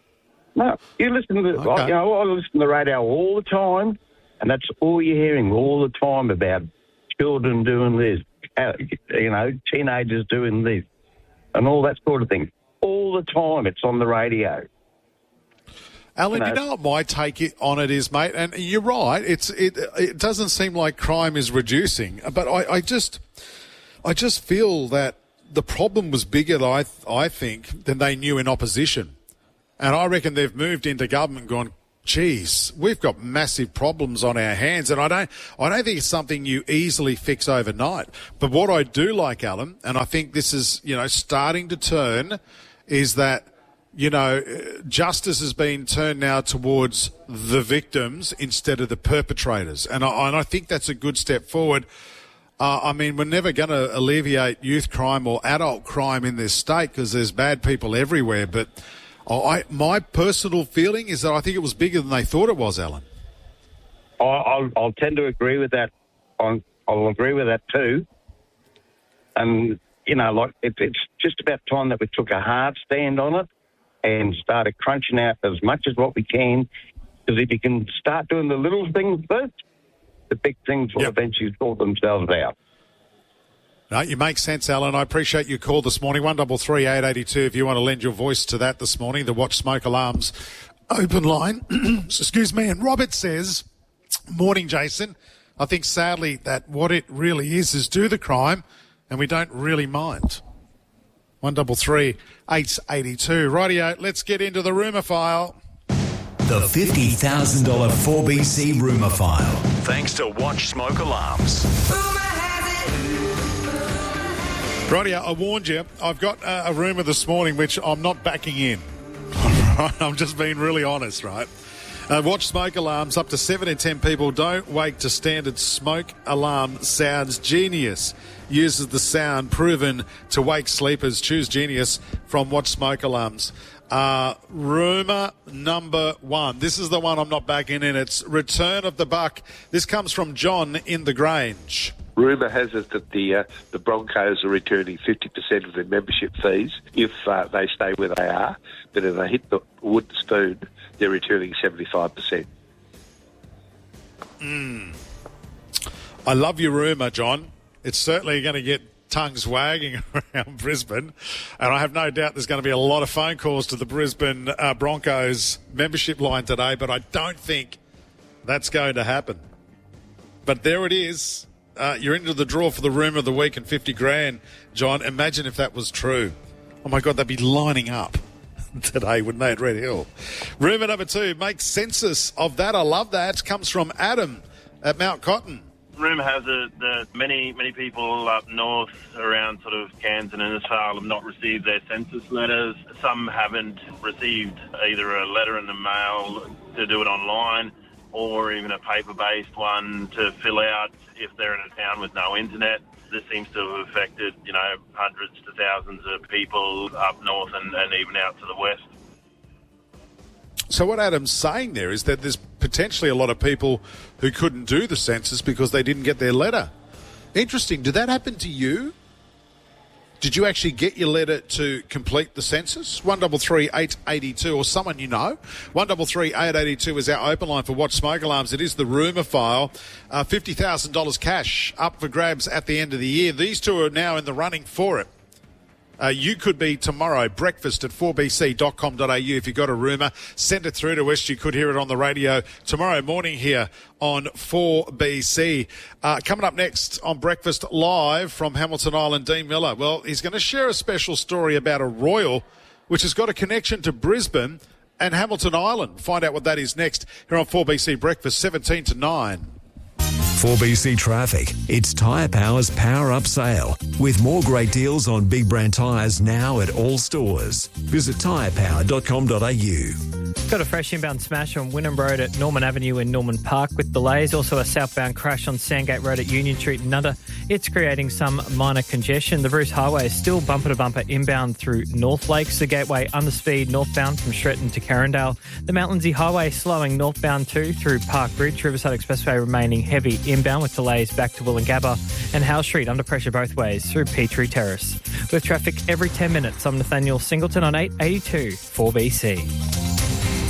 No, you listen to the, Okay. I, you know, I listen to the radio all the time, and that's all you're hearing all the time about children doing this, uh, you know, teenagers doing this, and all that sort of thing. All the time, it's on the radio. Alan, You you know- know what my take it- on it is, mate? And you're right. It's it. It doesn't seem like crime is reducing, but I, I just, I just feel that the problem was bigger. I I think than they knew in opposition, and I reckon they've moved into government, and gone, geez, we've got massive problems on our hands, and I don't, I don't think it's something you easily fix overnight. But what I do like, Alan, and I think this is, you know, starting to turn, is that, you know, justice has been turned now towards the victims instead of the perpetrators. And I, and I think that's a good step forward. Uh, I mean, we're never going to alleviate youth crime or adult crime in this state because there's bad people everywhere. But I, my personal feeling is that I think it was bigger than they thought it was, Alan. I, I'll, I'll tend to agree with that. I'll, I'll agree with that too. And, you know, like it, it's just about time that we took a hard stand on it and started crunching out as much as what we can. Because if you can start doing the little things first, the big things will Yep. eventually sort themselves out. No, you make sense, Alan. I appreciate your call this morning. one double three eight eighty two. If you want to lend your voice to that this morning, the Watch Smoke Alarms open line. Excuse me. And Robert says, morning, Jason. I think sadly that what it really is is do the crime, and we don't really mind. one double three eight eighty two. Rightio, let's get into the rumour file. The fifty thousand dollars four B C rumour file. Thanks to Watch Smoke Alarms. Rightio, I warned you. I've got uh, a rumour this morning which I'm not backing in. I'm just being really honest, right? Uh, watch smoke alarms. Up to seven in ten people don't wake to standard smoke alarm sounds. Genius uses the sound proven to wake sleepers. Choose Genius from Watch Smoke Alarms. Uh, rumour number one. This is the one I'm not backing in. It's Return of the Buck. This comes from John in the Grange. Rumour has it that the uh, the Broncos are returning fifty percent of their membership fees if uh, they stay where they are, but if they hit the wooden spoon, they're returning seventy-five percent. Mm. I love your rumour, John. It's certainly going to get tongues wagging around Brisbane, and I have no doubt there's going to be a lot of phone calls to the Brisbane uh, Broncos membership line today, but I don't think that's going to happen. But there it is. Uh, you're into the draw for the rumour of the week and fifty grand, John. Imagine if that was true. Oh, my God, they'd be lining up today, wouldn't they, at Red Hill? Rumour number two, make census of that. I love that. Comes from Adam at Mount Cotton. Rumour has it that many, many people up north around sort of Cairns and Innisfail have not received their census letters. Some haven't received either a letter in the mail to do it online or even a paper-based one to fill out if they're in a town with no internet. This seems to have affected, you know, hundreds to thousands of people up north and, and even out to the west. So what Adam's saying there is that there's potentially a lot of people who couldn't do the census because they didn't get their letter. Interesting. Did that happen to you? Did you actually get your letter to complete the census? one double three eight eight two, or someone you know. one double three eight eight two is our open line for Watch Smoke Alarms. It is the rumour file. Uh, fifty thousand dollars cash up for grabs at the end of the year. These two are now in the running for it. Uh, you could be tomorrow, breakfast at four b c dot com dot a u. If you've got a rumour, send it through to us. You could hear it on the radio tomorrow morning here on four B C. Uh, coming up next on Breakfast Live from Hamilton Island, Dean Miller. Well, he's going to share a special story about a Royal, which has got a connection to Brisbane and Hamilton Island. Find out what that is next here on four B C Breakfast, seventeen to nine. four B C Traffic. It's Tyre Power's Power Up Sale with more great deals on big brand tyres now at all stores. Visit tyre power dot com dot a u. Got a fresh inbound smash on Wynnum Road at Norman Avenue in Norman Park with delays. Also a southbound crash on Sandgate Road at Union Street in Nunda. It's creating some minor congestion. The Bruce Highway is still bumper-to-bumper inbound through North Lakes. The Gateway underspeed northbound from Stretton to Carindale. The Mount Lindsay Highway slowing northbound too through Park Bridge. Riverside Expressway remaining heavy inbound with delays back to Wollongabba. And Howe Street under pressure both ways through Petrie Terrace. With traffic every ten minutes, I'm Nathaniel Singleton on eight eighty-two four B C.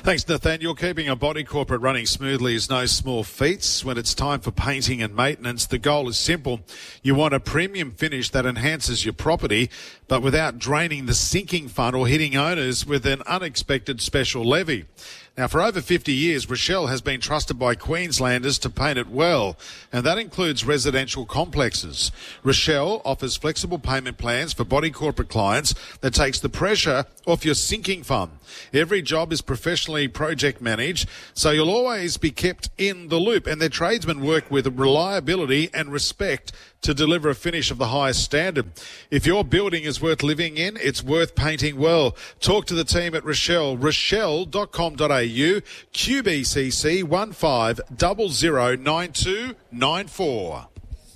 Thanks, Nathaniel. Keeping a body corporate running smoothly is no small feat. When it's time for painting and maintenance, the goal is simple. You want a premium finish that enhances your property, but without draining the sinking fund or hitting owners with an unexpected special levy. Now, for over fifty years, Rochelle has been trusted by Queenslanders to paint it well, and that includes residential complexes. Rochelle offers flexible payment plans for body corporate clients that takes the pressure off your sinking fund. Every job is professionally project managed, so you'll always be kept in the loop, and their tradesmen work with reliability and respect to deliver a finish of the highest standard. If your building is worth living in, it's worth painting well. Talk to the team at Rochelle, rochelle dot com dot a u, Q B C C one five zero zero nine two nine four.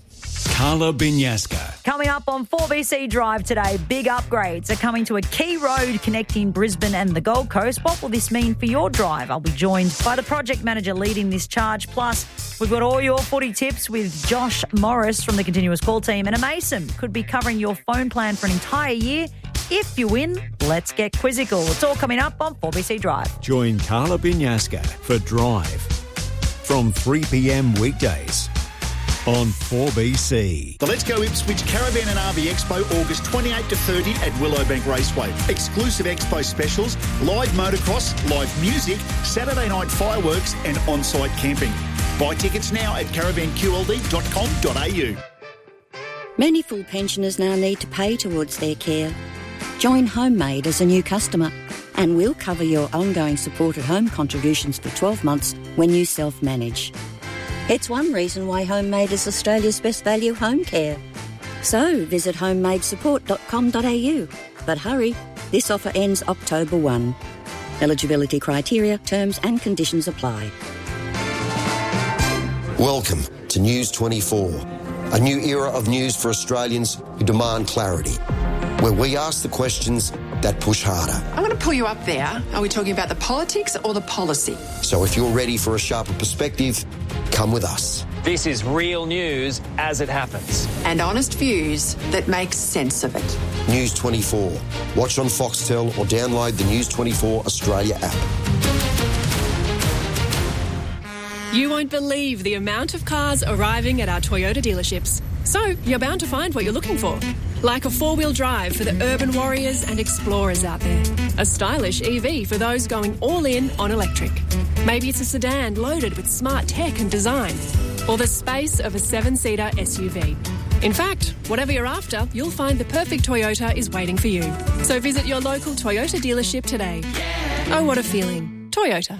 Carla Binyasca. Coming up on four B C Drive today, big upgrades are coming to a key road connecting Brisbane and the Gold Coast. What will this mean for your drive? I'll be joined by the project manager leading this charge. Plus, we've got all your footy tips with Josh Morris from the Continuous Call team. And a Mason could be covering your phone plan for an entire year. If you win, let's get quizzical. It's all coming up on four B C Drive. Join Carla Binyasca for Drive from three p.m. weekdays on four B C. The Let's Go Ipswich Caravan and R V Expo, August twenty-eighth to thirtieth at Willowbank Raceway. Exclusive expo specials, live motocross, live music, Saturday night fireworks and on-site camping. Buy tickets now at caravan q l d dot com dot a u. Many full pensioners now need to pay towards their care. Join Homemade as a new customer and we'll cover your ongoing supported home contributions for twelve months when you self-manage. It's one reason why Homemade is Australia's best value home care. So visit homemade support dot com dot a u. But hurry, this offer ends October first. Eligibility criteria, terms and conditions apply. Welcome to News twenty-four, a new era of news for Australians who demand clarity, where we ask the questions that push harder. I'm going to pull you up there. Are we talking about the politics or the policy? So if you're ready for a sharper perspective, come with us. This is real news as it happens. And honest views that make sense of it. News twenty-four. Watch on Foxtel or download the News twenty-four Australia app. You won't believe the amount of cars arriving at our Toyota dealerships. So you're bound to find what you're looking for. Like a four-wheel drive for the urban warriors and explorers out there. A stylish E V for those going all in on electric. Maybe it's a sedan loaded with smart tech and design. Or the space of a seven-seater S U V. In fact, whatever you're after, you'll find the perfect Toyota is waiting for you. So visit your local Toyota dealership today. Oh, what a feeling. Toyota.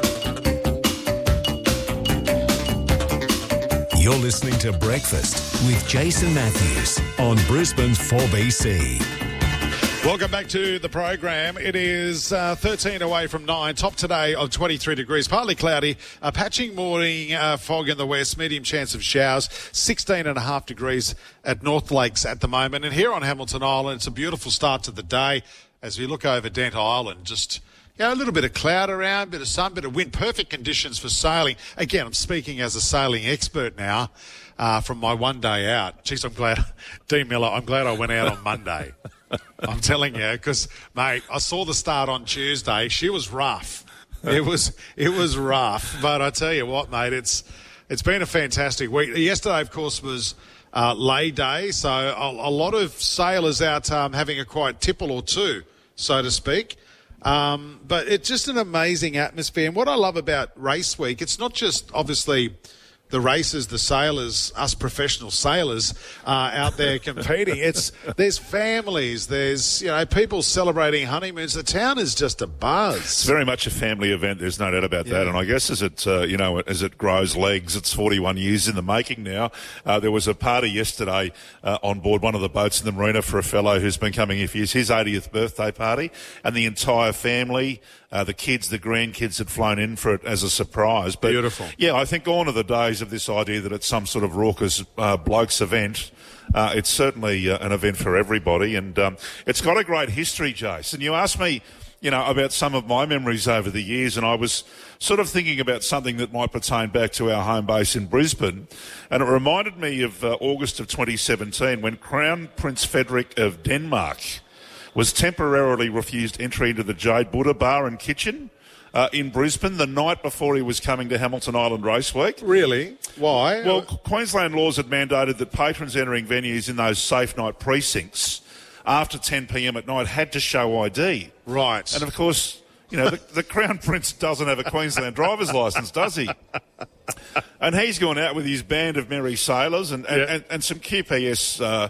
You're listening to Breakfast with Jason Matthews on Brisbane's four B C. Welcome back to the program. It is uh, thirteen away from nine. Top today of twenty-three degrees. Partly cloudy. A patching morning uh, fog in the west. Medium chance of showers. sixteen and a half degrees at North Lakes at the moment. And here on Hamilton Island, it's a beautiful start to the day as we look over Dent Island. Just... Yeah, a little bit of cloud around, a bit of sun, bit of wind. Perfect conditions for sailing. Again, I'm speaking as a sailing expert now uh, from my one day out. Jeez, I'm glad, Dean Miller, I'm glad I went out on Monday. I'm telling you, because, mate, I saw the start on Tuesday. She was rough. It was it was rough. But I tell you what, mate, it's it's been a fantastic week. Yesterday, of course, was uh, lay day, so a, a lot of sailors out um, having a quiet tipple or two, so to speak. Um, but it's just an amazing atmosphere. And what I love about Race Week, it's not just obviously the racers, the sailors, us professional sailors uh, out there competing. It's there's families, there's you know people celebrating honeymoons. The town is just a buzz. It's very much a family event. There's no doubt about Yeah. that. And I guess as it uh, you know as it grows legs, it's forty-one years in the making now. Uh, there was a party yesterday uh, on board one of the boats in the marina for a fellow who's been coming here for years. His eightieth birthday party, and the entire family. Uh, the kids, the grandkids had flown in for it as a surprise. But Beautiful. Yeah, I think gone are the days of this idea that it's some sort of raucous uh, blokes event. Uh, it's certainly uh, an event for everybody, and um, it's got a great history, Jason. You asked me, you know, about some of my memories over the years, and I was sort of thinking about something that might pertain back to our home base in Brisbane, and it reminded me of uh, August of twenty seventeen when Crown Prince Frederik of Denmark was temporarily refused entry into the Jade Buddha Bar and Kitchen uh, in Brisbane the night before he was coming to Hamilton Island Race Week. Really? Why? Well, Queensland laws had mandated that patrons entering venues in those safe night precincts after ten p.m. at night had to show I D. Right. And, of course, you know, the, the Crown Prince doesn't have a Queensland driver's licence, does he? And he's gone out with his band of merry sailors and, and, Yeah. and, and some Q P S, uh,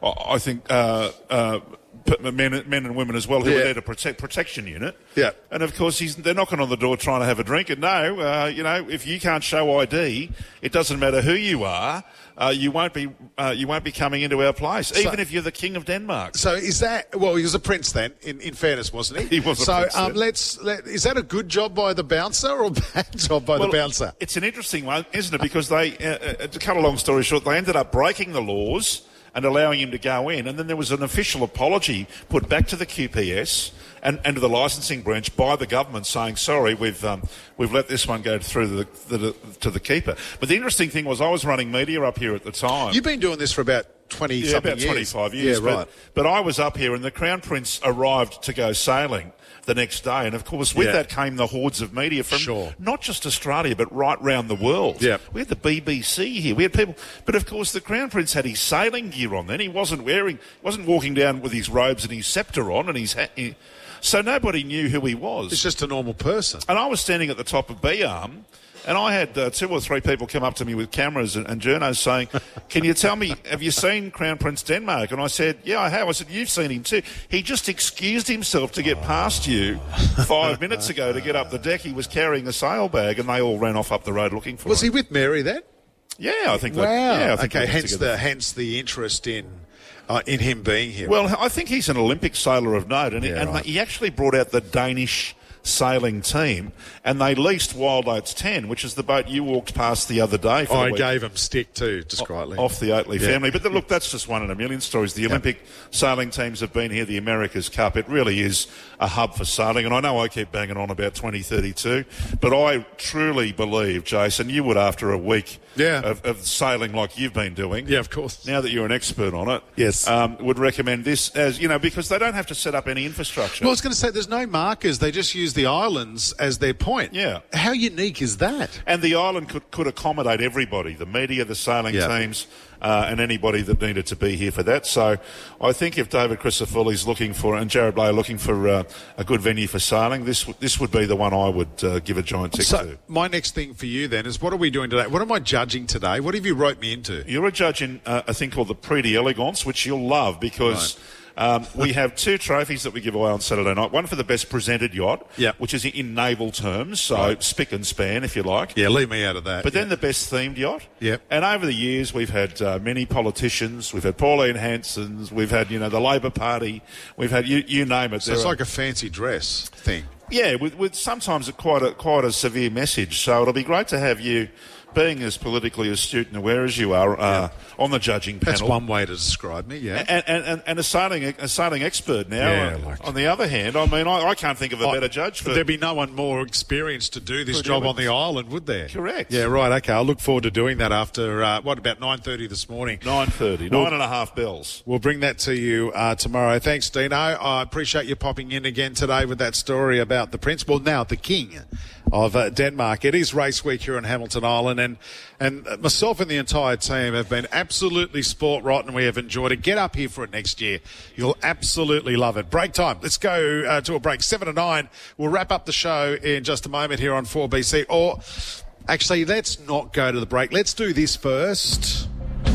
I think, uh, uh, men, men and women as well who Yeah. are there to protect protection unit. Yeah. And, of course, he's, they're knocking on the door trying to have a drink. And, no, uh, you know, if you can't show I D, it doesn't matter who you are, uh, you won't be uh, you won't be coming into our place, So- even if you're the King of Denmark. So is that, well, he was a prince then, in, in fairness, wasn't he? He was a so, prince um, then. let's, let, is that a good job by the bouncer or a bad job by Well, the bouncer? It's an interesting one, isn't it? Because they, uh, uh, to cut a long story short, they ended up breaking the laws and allowing him to go in, and then there was an official apology put back to the Q P S and, and to the licensing branch by the government saying, sorry, we've um, we've let this one go through the, the, to the keeper. But the interesting thing was I was running media up here at the time. You've been doing this for about twenty Yeah, something about years. twenty-five years. Yeah, but, right. But I was up here and the Crown Prince arrived to go sailing the next day. And, of course, with Yeah. that came the hordes of media from Sure. not just Australia but right round the world. Yep. We had the B B C here. We had people. But, of course, the Crown Prince had his sailing gear on then. He wasn't wearing, wasn't walking down with his robes and his sceptre on and his hat. He, so nobody knew who he was. It's just a normal person. And I was standing at the top of B-Arm, and I had uh, two or three people come up to me with cameras and, and journos saying, can you tell me, have you seen Crown Prince Denmark? And I said, yeah, I have. I said, you've seen him too. He just excused himself to get past you five minutes ago to get up the deck. He was carrying a sail bag, and they all ran off up the road looking for Was him. he with Mary then? Yeah, I think Wow. that. Yeah, I think okay, they were hence together. the, hence the interest in, uh, in him being here. Well, I think he's an Olympic sailor of note, and, he, Yeah, and right. he actually brought out the Danish sailing team, and they leased Wild Oats ten, which is the boat you walked past the other day. For I the week. gave him stick too, discreetly. Off the Oatley Yeah. family. But the, look, that's just one in a million stories. The Olympic sailing teams have been here, the America's Cup. It really is a hub for sailing. And I know I keep banging on about twenty thirty-two, but I truly believe, Jason, you would after a week Yeah. of, of sailing like you've been doing. Yeah, of course. Now that you're an expert on it. Yes. Um, would recommend this as, you know, because they don't have to set up any infrastructure. Well, I was going to say, there's no markers. They just use the islands as their point. Yeah. How unique is that? And the island could, could accommodate everybody, the media, the sailing Yeah. teams, uh, and anybody that needed to be here for that. So I think if David Crisafulli's looking for, and Jared Blair are looking for uh, a good venue for sailing, this, w- this would be the one I would uh, give a giant tick So, to. my next thing for you then is, what are we doing today? What am I judging today? What have you wrote me into? You're a judge in uh, a thing called the Prix d'Elegance, which you'll love because... Um, we have two trophies that we give away on Saturday night. One for the best presented yacht, Yeah. which is in naval terms, so Right. spick and span, if you like. Yeah, leave me out of that. But yeah. then the best themed yacht. Yep. And over the years, we've had uh, many politicians. We've had Pauline Hanson's. We've had, you know, the Labor Party. We've had, you, you name it. So it's There are- like a fancy dress thing. yeah, with, with sometimes a quite a quite a severe message. So it'll be great to have you, being as politically astute and aware as you are, uh, on the judging panel. That's one way to describe me, yeah. And, and, and, and a sailing a sailing expert now. Yeah, Uh, like- on the other hand, I mean, I, I can't think of a I- better judge for. There'd be no one more experienced to do this Good job on heavens. the island, would there? Correct. Yeah, right. Okay, I'll look forward to doing that after, uh, what, about nine thirty this morning? Nine thirty, Well- nine and a half bells. We'll bring that to you uh, tomorrow. Thanks, Dino. I appreciate you popping in again today with that story about the Prince. Well, now the King of uh, Denmark. It is race week here on Hamilton Island, and and myself and the entire team have been absolutely sport rotten. We have enjoyed it. Get up here for it next year. You'll absolutely love it. Break time. Let's go uh, to a break. Seven to nine. We'll wrap up the show in just a moment here on four B C. Or actually, let's not go to the break. Let's do this first.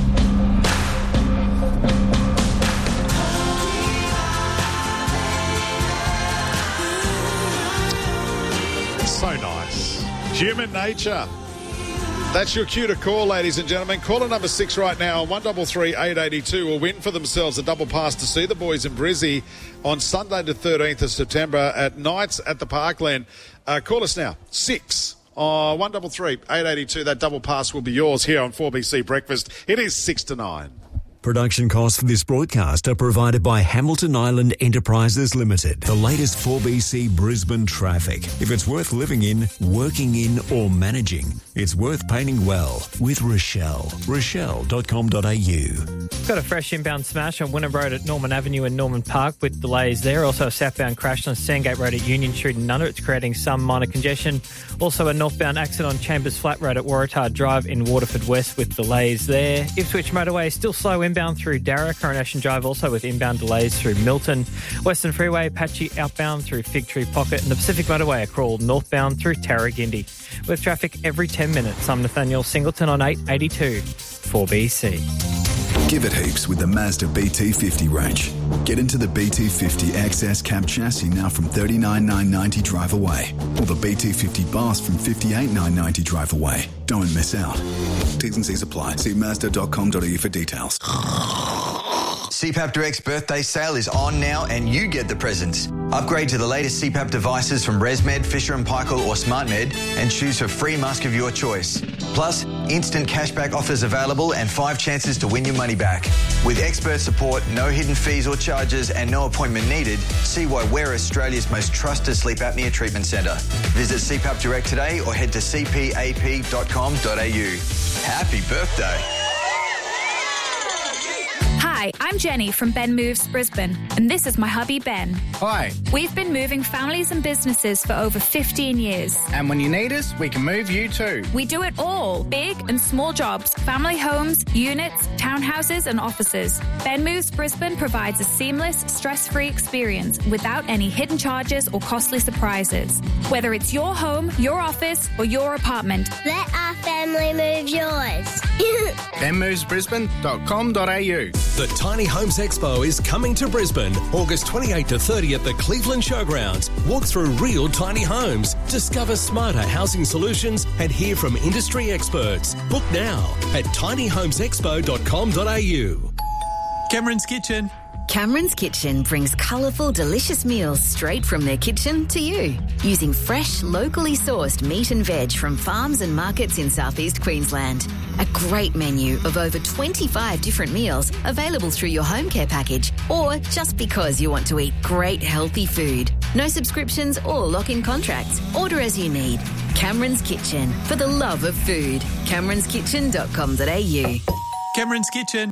So nice. Human nature. That's your cue to call, ladies and gentlemen. Caller number six right now on one three three, eight eight two will win for themselves a double pass to see the boys in Brizzy on Sunday the thirteenth of September at Nights at the Parkland. Uh, call us now. Six. Uh, one three three, eight eight two. That double pass will be yours here on four B C Breakfast. It is six to nine. Production costs for this broadcast are provided by Hamilton Island Enterprises Limited. The latest four B C Brisbane traffic. If it's worth living in, working in or managing, it's worth painting well with Rochelle. Rochelle dot com dot a u. Got a fresh inbound smash on Wynnum Road at Norman Avenue and Norman Park with delays there. Also a southbound crash on Sandgate Road at Union Street and Nundah. It's creating some minor congestion. Also a northbound accident on Chambers Flat Road at Waratah Drive in Waterford West with delays there. Ipswich Motorway still slow inbound through Darra. Coronation Drive also with inbound delays through Milton. Western Freeway patchy outbound through Fig Tree Pocket, and the Pacific Motorway a crawl northbound through Tarragindi. With traffic every ten minutes, I'm Nathaniel Singleton on eight eighty-two four B C. Give it heaps with the Mazda B T fifty range. Get into the B T fifty X S cab chassis now from thirty-nine thousand nine hundred ninety drive away, or the B T fifty Boss from fifty-eight thousand nine hundred ninety drive away. Don't miss out. T's and C's apply. See mazda dot com dot a u for details. C PAP Direct's birthday sale is on now and you get the presents. Upgrade to the latest C PAP devices from ResMed, Fisher and Paykel or SmartMed and choose a free mask of your choice. Plus, instant cashback offers available and five chances to win your money back. With expert support, no hidden fees or charges and no appointment needed, see why we're Australia's most trusted sleep apnea treatment centre. Visit C PAP Direct today or head to c p a p dot com dot a u. Happy birthday. Hi, I'm Jenny from Ben Moves Brisbane, and this is my hubby Ben. Hi. We've been moving families and businesses for over fifteen years. And when you need us, we can move you too. We do it all, big and small jobs, family homes, units, townhouses and offices. Ben Moves Brisbane provides a seamless, stress-free experience without any hidden charges or costly surprises. Whether it's your home, your office or your apartment. Let our family move yours. ben moves brisbane dot com dot a u. The Tiny Homes Expo is coming to Brisbane, August twenty-eighth to thirtieth at the Cleveland Showgrounds. Walk through real tiny homes, discover smarter housing solutions and hear from industry experts. Book now at tiny homes expo dot com dot a u. Cameron's Kitchen. Cameron's Kitchen brings colourful, delicious meals straight from their kitchen to you. Using fresh, locally sourced meat and veg from farms and markets in southeast Queensland. A great menu of over twenty-five different meals available through your home care package or just because you want to eat great healthy food. No subscriptions or lock-in contracts. Order as you need. Cameron's Kitchen, for the love of food. camerons kitchen dot com dot a u. Cameron's Kitchen.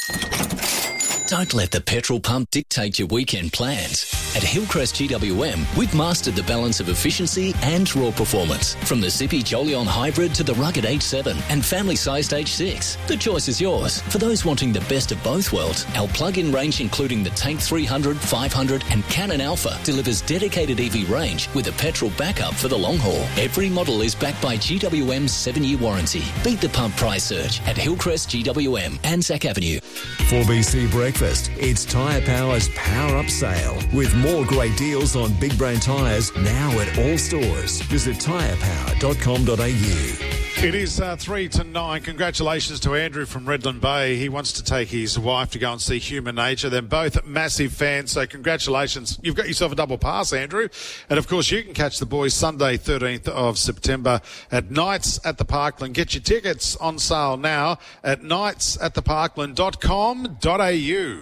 Don't let the petrol pump dictate your weekend plans. At Hillcrest G W M, we've mastered the balance of efficiency and raw performance. From the zippy Jolion Hybrid to the rugged H seven and family-sized H six. The choice is yours. For those wanting the best of both worlds, our plug-in range including the Tank three hundred, five hundred and Cannon Alpha delivers dedicated E V range with a petrol backup for the long haul. Every model is backed by G W M's seven-year warranty. Beat the pump price surge at Hillcrest G W M, Anzac Avenue. four B C Breakfast. It's Tyre Power's Power Up Sale with more great deals on big brand tyres now at all stores. Visit tyre power dot com dot a u. It is uh, three to nine. Congratulations to Andrew from Redland Bay. He wants to take his wife to go and see Human Nature. They're both massive fans, so congratulations. You've got yourself a double pass, Andrew. And, of course, you can catch the boys Sunday, thirteenth of September at Nights at the Parkland. Get your tickets on sale now at nights at the parkland dot com dot a u.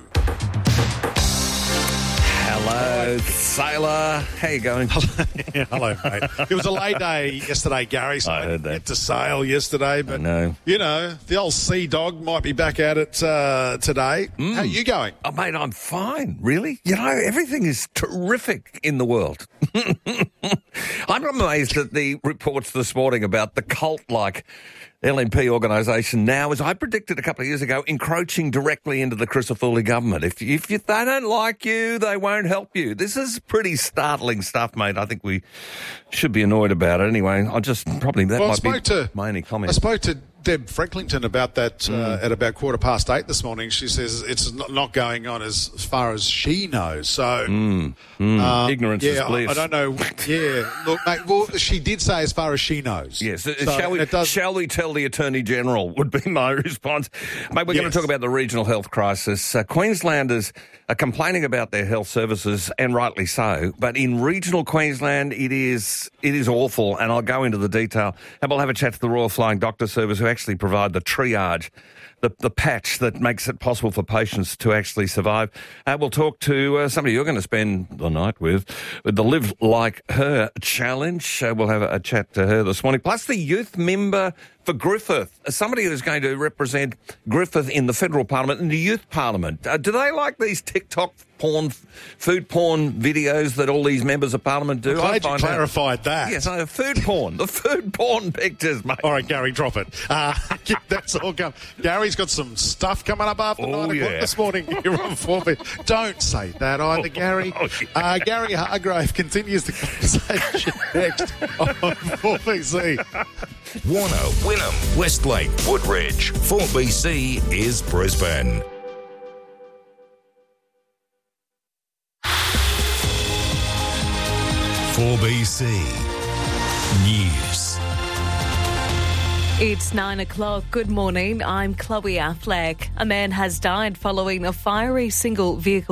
Hello, sailor. How you going? Yeah, hello, mate. It was a lay day yesterday, Gary, so I heard that. Had to sail yesterday. But, no. you know, the old sea dog might be back at it uh, today. Mm. How are you going? Oh, mate, I'm fine, really. You know, everything is terrific in the world. I'm amazed at the reports this morning about the cult-like L N P organisation now, as I predicted a couple of years ago, encroaching directly into the Crisafulli government. If, if you, they don't like you, they won't help you. This is pretty startling stuff, mate. I think we should be annoyed about it. Anyway, I just probably that well, might be to, my only comment. I spoke to Deb Frecklington about that mm. uh, at about quarter past eight this morning. She says it's not, not going on as, as far as she knows. So mm. Mm. Um, ignorance yeah, is bliss. I, I don't know. Yeah, look, mate. Well, she did say as far as she knows. Yes. So shall we? Does... Shall we tell the Attorney General? Would be my response. Mate, we're yes. going to talk about the regional health crisis. Uh, Queenslanders are complaining about their health services, and rightly so. But in regional Queensland, it is it is awful, and I'll go into the detail. And we'll have a chat to the Royal Flying Doctor Service, who actually provide the triage the, the patch that makes it possible for patients to actually survive. Uh, we'll talk to uh, somebody you're going to spend the night with, with the Live Like Her challenge. Uh, we'll have a, a chat to her this morning. Plus the youth member for Griffith, somebody who's going to represent Griffith in the federal parliament and the youth parliament. Uh, do they like these TikTok porn, food porn videos that all these members of parliament do? I'm glad you clarified out. that. Yes, no, food porn. The food porn pictures, mate. All right, Gary, drop it. Uh, that's all go. Gary's got some stuff coming up after oh, nine yeah. o'clock this morning. You're on four B. Don't say that either, Gary. Oh, yeah. uh, Gary Hargrave continues the conversation next on four B C. Warner, Wynnum, Westlake, Woodridge. four B C is Brisbane. four B C News. It's nine o'clock. Good morning. I'm Chloe Affleck. A man has died following a fiery single vehicle